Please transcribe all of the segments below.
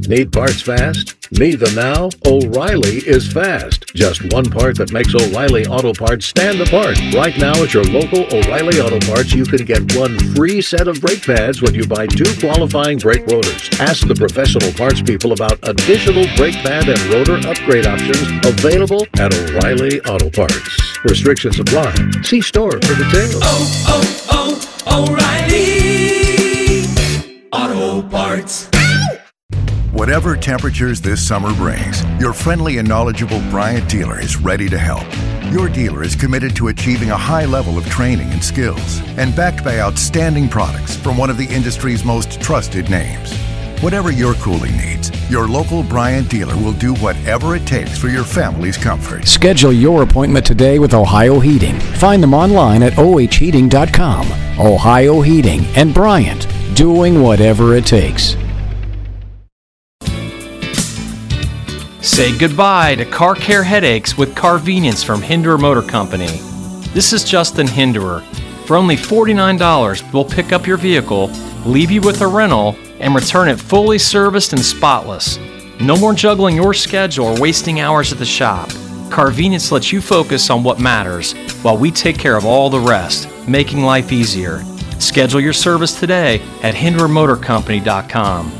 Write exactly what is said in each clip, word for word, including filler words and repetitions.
Need parts fast? Need them now? O'Reilly is fast. Just one part that makes O'Reilly Auto Parts stand apart. Right now at your local O'Reilly Auto Parts, you can get one free set of brake pads when you buy two qualifying brake rotors. Ask the professional parts people about additional brake pad and rotor upgrade options available at O'Reilly Auto Parts. Restrictions apply. See store for details. Oh, oh, oh, O'Reilly Auto Parts. Whatever temperatures this summer brings, your friendly and knowledgeable Bryant dealer is ready to help. Your dealer is committed to achieving a high level of training and skills and backed by outstanding products from one of the industry's most trusted names. Whatever your cooling needs, your local Bryant dealer will do whatever it takes for your family's comfort. Schedule your appointment today with Ohio Heating. Find them online at O H heating dot com. Ohio Heating and Bryant, doing whatever it takes. Say goodbye to car care headaches with Carvenience from Hinderer Motor Company. This is Justin Hinderer. For only forty-nine dollars, we'll pick up your vehicle, leave you with a rental, and return it fully serviced and spotless. No more juggling your schedule or wasting hours at the shop. Carvenience lets you focus on what matters, while we take care of all the rest, making life easier. Schedule your service today at hinderer motor company dot com.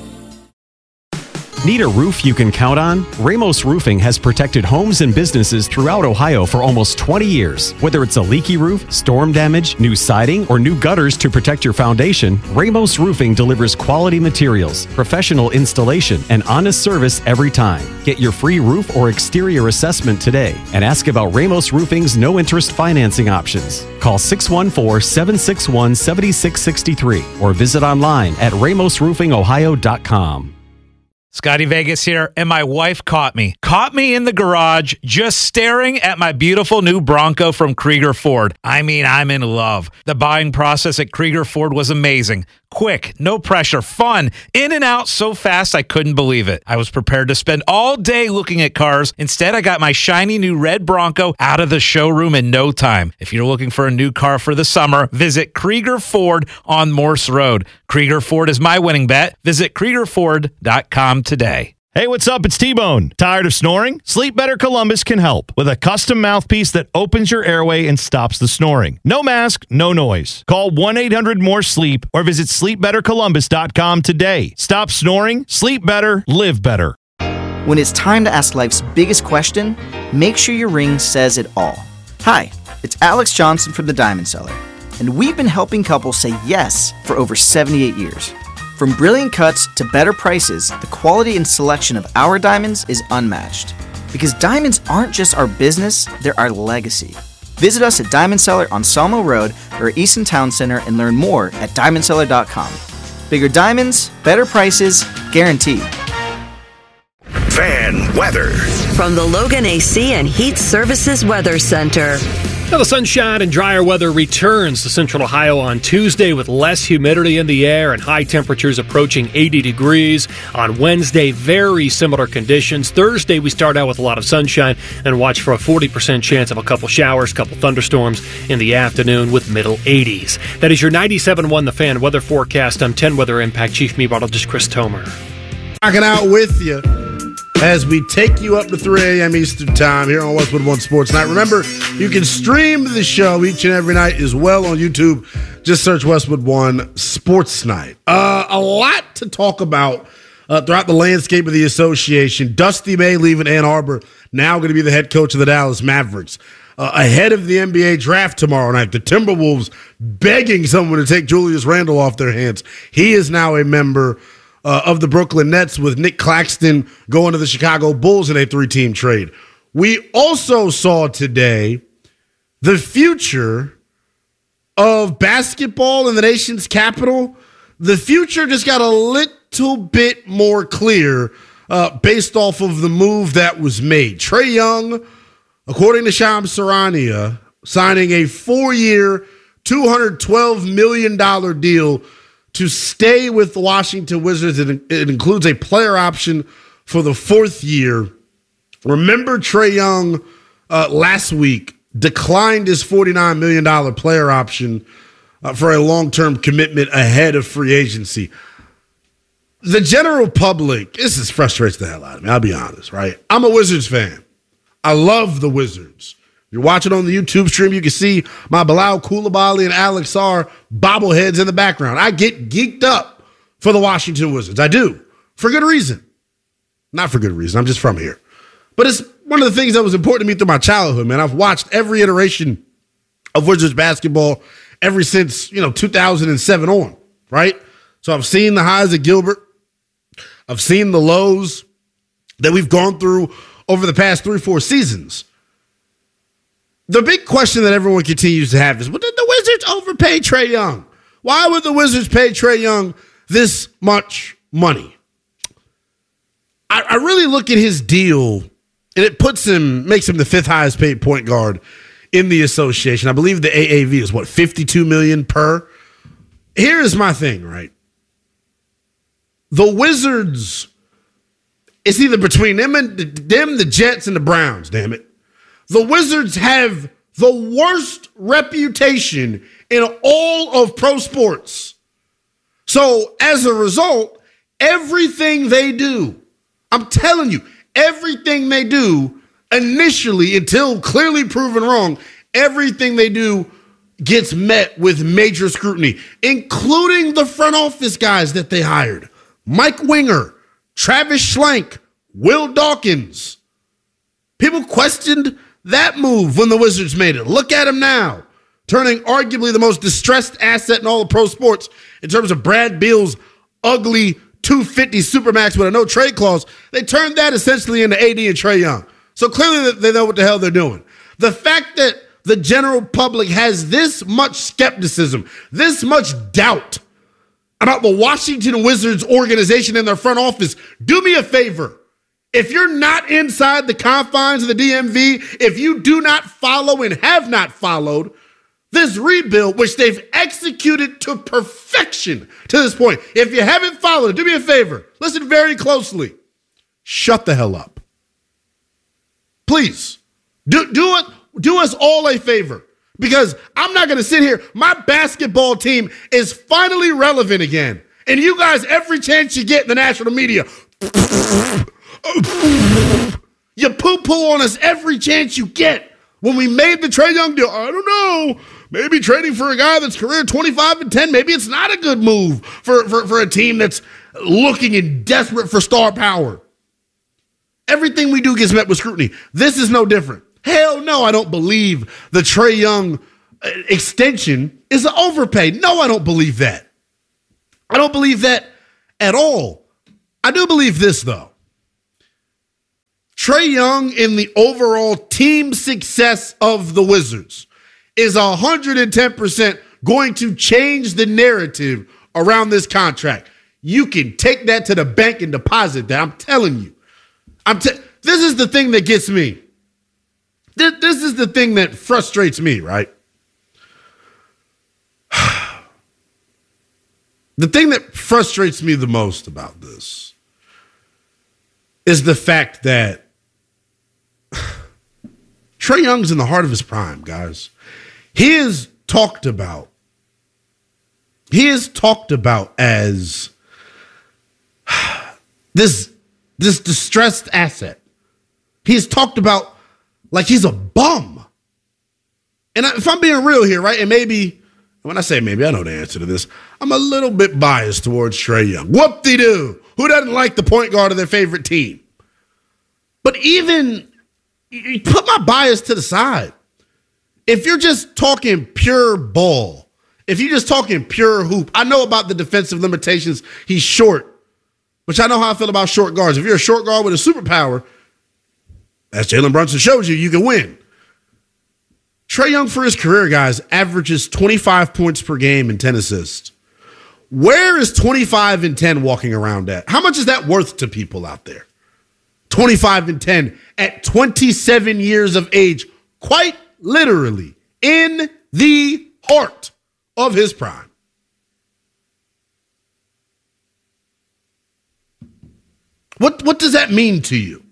Need a roof you can count on? Ramos Roofing has protected homes and businesses throughout Ohio for almost twenty years. Whether it's a leaky roof, storm damage, new siding, or new gutters to protect your foundation, Ramos Roofing delivers quality materials, professional installation, and honest service every time. Get your free roof or exterior assessment today and ask about Ramos Roofing's no-interest financing options. Call six one four, seven six one, seven six six three or visit online at ramos roofing ohio dot com. Scotty Vegas here, and my wife caught me. Caught me in the garage just staring at my beautiful new Bronco from Krieger Ford. I mean, I'm in love. The buying process at Krieger Ford was amazing. Quick, no pressure, fun, in and out so fast I couldn't believe it. I was prepared to spend all day looking at cars. Instead, I got my shiny new red Bronco out of the showroom in no time. If you're looking for a new car for the summer, visit Krieger Ford on Morse Road. Krieger Ford is my winning bet. Visit krieger ford dot com today. Hey, what's up? It's T-Bone. Tired of snoring? Sleep Better Columbus can help with a custom mouthpiece that opens your airway and stops the snoring. No mask, no noise. Call one eight hundred more sleep or visit sleep better columbus dot com today. Stop snoring, sleep better, live better. When it's time to ask life's biggest question, make sure your ring says it all. Hi, it's Alex Johnson from The Diamond Seller, and we've been helping couples say yes for over seventy-eight years. From brilliant cuts to better prices, the quality and selection of our diamonds is unmatched. Because diamonds aren't just our business, they're our legacy. Visit us at Diamond Seller on Sawmill Road or Easton Town Center and learn more at diamond seller dot com. Bigger diamonds, better prices, guaranteed. Fan weather from the Logan A C and Heat Services Weather Center. Now, the sunshine and drier weather returns to Central Ohio on Tuesday with less humidity in the air and high temperatures approaching eighty degrees. On Wednesday, very similar conditions. Thursday, we start out with a lot of sunshine and watch for a forty percent chance of a couple showers, couple thunderstorms in the afternoon with middle eighties. That is your ninety-seven point one The Fan weather forecast. I'm ten Weather Impact Chief Meteorologist Chris Tomer. Rocking out with you as we take you up to three a.m. Eastern Time here on Westwood One Sports Night. Remember, you can stream the show each and every night as well on YouTube. Just search Westwood One Sports Night. Uh, a lot to talk about uh, throughout the landscape of the association. Dusty May leaving Ann Arbor, now going to be the head coach of the Dallas Mavericks. Uh, ahead of the N B A draft tomorrow night, the Timberwolves begging someone to take Julius Randle off their hands. He is now a member Uh, of the Brooklyn Nets, with Nick Claxton going to the Chicago Bulls in a three-team trade. We also saw today the future of basketball in the nation's capital. The future just got a little bit more clear uh, based off of the move that was made. Trae Young, according to Shams Charania, signing a four-year, two hundred twelve million dollars deal to stay with the Washington Wizards. It, it includes a player option for the fourth year. Remember, Trae Young uh, last week declined his forty-nine million dollars player option uh, for a long-term commitment ahead of free agency. the general public, this is frustrates the hell out of me. I'll be honest, right? I'm a Wizards fan. I love the Wizards. You're watching on the YouTube stream, you can see my Bilal Coulibaly and Alex Sarr bobbleheads in the background. I get geeked up for the Washington Wizards. I do. For good reason. Not for good reason. I'm just from here. But it's one of the things that was important to me through my childhood, man. I've watched every iteration of Wizards basketball ever since, you know, two thousand seven on, right? So I've seen the highs of Gilbert. I've seen the lows that we've gone through over the past three, four seasons. The big question that everyone continues to have is, well, did the Wizards overpay Trae Young? Why would the Wizards pay Trae Young this much money? I, I really look at his deal, and it puts him, makes him the fifth highest paid point guard in the association. I believe the A A V is what, fifty-two million dollars per? Here is my thing, right? The Wizards, it's either between them and the, them, the Jets, and the Browns, damn it. The Wizards have the worst reputation in all of pro sports. So as a result, everything they do, I'm telling you, everything they do initially, until clearly proven wrong, everything they do gets met with major scrutiny, including the front office guys that they hired. Mike Winger, Travis Schlenk, Will Dawkins. People questioned that move when the Wizards made it. Look at him now, turning arguably the most distressed asset in all of pro sports in terms of Brad Beal's ugly two fifty Supermax with a no trade clause. They turned that essentially into A D and Trae Young. So clearly they know what the hell they're doing. The fact that the general public has this much skepticism, this much doubt about the Washington Wizards organization and their front office, do me a favor. If you're not inside the confines of the D M V, if you do not follow and have not followed this rebuild, which they've executed to perfection to this point, if you haven't followed it, do me a favor. Listen very closely. Shut the hell up. Please. Do, do it. Do us all a favor, because I'm not going to sit here. My basketball team is finally relevant again. And you guys, every chance you get in the national media, you poo-poo on us every chance you get. When we made the Trae Young deal, I don't know, maybe trading for a guy that's career twenty-five and ten, maybe it's not a good move for, for, for a team that's looking and desperate for star power. Everything we do gets met with scrutiny. This is no different. Hell no, I don't believe the Trae Young extension is an overpay. No, I don't believe that. I don't believe that at all. I do believe this, though. Trae Young, in the overall team success of the Wizards, is one hundred ten percent going to change the narrative around this contract. You can take that to the bank and deposit that. I'm telling you. I'm te- this is the thing that gets me. This, this is the thing that frustrates me, right? The thing that frustrates me the most about this is the fact that Trae Young's in the heart of his prime, guys. He is talked about. He is talked about as this, this distressed asset. He is talked about like he's a bum. And if I'm being real here, right, and maybe, when I say maybe, I know the answer to this, I'm a little bit biased towards Trae Young. Whoop-de-doo. Who doesn't like the point guard of their favorite team? But even, you put my bias to the side. If you're just talking pure ball, if you're just talking pure hoop, I know about the defensive limitations. He's short, which I know how I feel about short guards. If you're a short guard with a superpower, as Jalen Brunson shows you, you can win. Trae Young, for his career, guys, averages twenty-five points per game and ten assists. Where is twenty-five and ten walking around at? How much is that worth to people out there? twenty-five and ten at twenty-seven years of age, quite literally in the heart of his prime. What, what does that mean to you?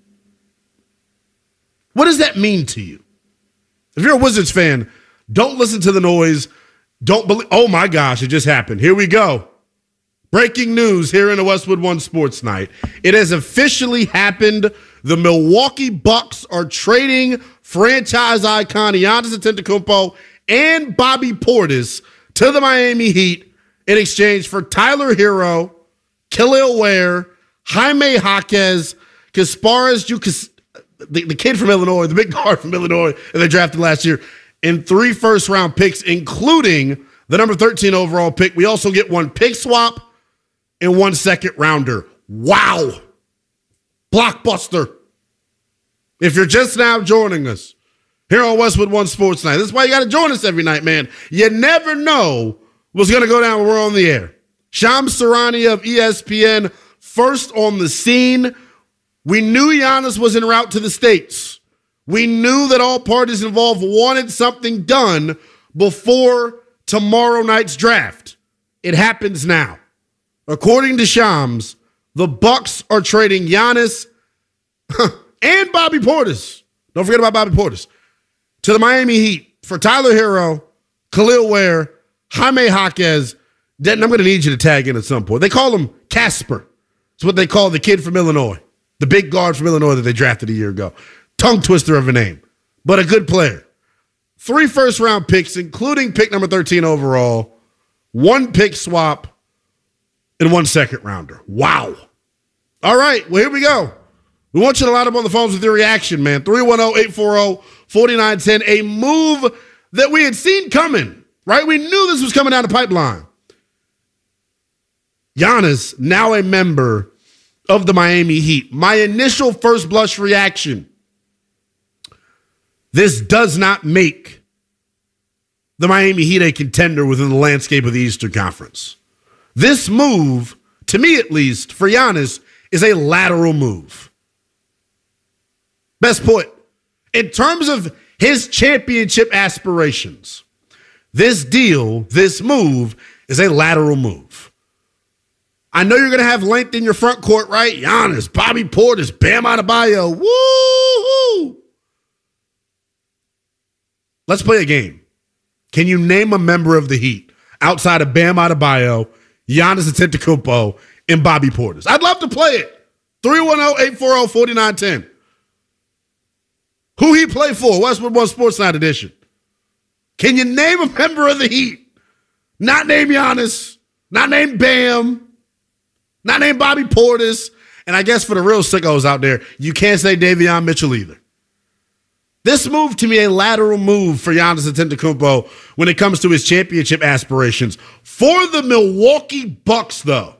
What does that mean to you? If you're a Wizards fan, don't listen to the noise. Don't believe, oh my gosh, it just happened. Here we go. Breaking news here in the Westwood One Sports Night. It has officially happened. The Milwaukee Bucks are trading franchise icon Giannis Antetokounmpo and Bobby Portis to the Miami Heat in exchange for Tyler Hero, Khalil Ware, Jaime Jaquez, Kasparas Jukas, the, the kid from Illinois, the big guard from Illinois that they drafted last year, and three first-round picks, including the number thirteen overall pick. We also get one pick swap and one second rounder. Wow. Blockbuster. If you're just now joining us here on Westwood One Sports Night, this is why you got to join us every night, man. You never know what's going to go down when we're on the air. Shams Charania of E S P N, first on the scene. We knew Giannis was en route to the States. We knew that all parties involved wanted something done before tomorrow night's draft. It happens now. According to Shams, the Bucks are trading Giannis and Bobby Portis. Don't forget about Bobby Portis. To the Miami Heat for Tyler Hero, Khalil Ware, Jaime Jaquez. Denton, I'm going to need you to tag in at some point. They call him Casper. It's what they call the kid from Illinois, the big guard from Illinois that they drafted a year ago. Tongue twister of a name, but a good player. Three first-round picks, including pick number thirteen overall, one pick swap, and one second rounder. Wow. All right, well, here we go. We want you to line up on the phones with your reaction, man. three one zero, eight four zero, four nine one zero. A move that we had seen coming, right? We knew this was coming down the pipeline. Giannis, now a member of the Miami Heat. My initial first blush reaction, this does not make the Miami Heat a contender within the landscape of the Eastern Conference. This move, to me at least, for Giannis, is a lateral move. Best put, in terms of his championship aspirations, this deal, this move, is a lateral move. I know you're going to have length in your front court, right? Giannis, Bobby Portis, Bam Adebayo. Woo-hoo! Let's play a game. Can you name a member of the Heat outside of Bam Adebayo, Giannis Antetokounmpo, and Bobby Portis? I'd love to play it. three one zero, eight four zero, four nine one zero. Who he play for? Westwood One Sports Night edition. Can you name a member of the Heat? Not name Giannis. Not name Bam. Not name Bobby Portis. And I guess for the real sickos out there, you can't say Davion Mitchell either. This move, to me, a lateral move for Giannis Antetokounmpo when it comes to his championship aspirations. For the Milwaukee Bucks, though,